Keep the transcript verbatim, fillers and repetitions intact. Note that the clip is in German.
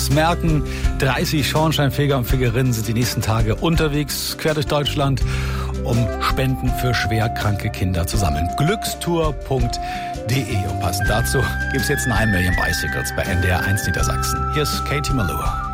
es merken. dreißig Schornsteinfeger und Fegerinnen sind die nächsten Tage unterwegs, quer durch Deutschland, um Spenden für schwerkranke Kinder zu sammeln. glückstour punkt de. Und passend dazu gibt es jetzt ein Million Bicycles bei N D R eins Niedersachsen. Hier ist Katie Malua.